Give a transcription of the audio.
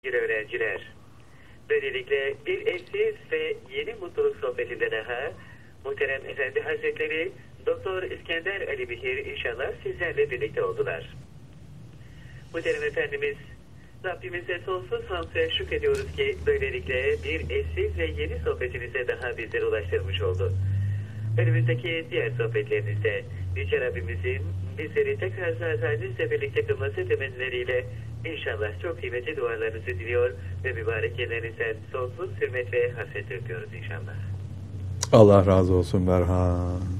öğrenciler. Böylelikle bir eşsiz ve yeni mutluluk sohbetinde daha Muhterem Efendi Hazretleri Doktor İskender Ali Bihir inşallah sizlerle birlikte oldular. Muhterem Efendimiz, Rabbimize sonsuz hamd ve şükrediyoruz ki böylelikle bir eşsiz ve yeni sohbetimize daha bizlere ulaştırmış oldu. Önümüzdeki diğer sohbetlerinizde Yüce Rabbimizin bizleri tekrar zatenizle birlikte kılması temennileriyle inşallah çok kıymetli dualarınızı diliyor ve mübarek yerlerinizden sonsuz hürmet ve hasret öpüyoruz inşallah. Allah razı olsun Berhan.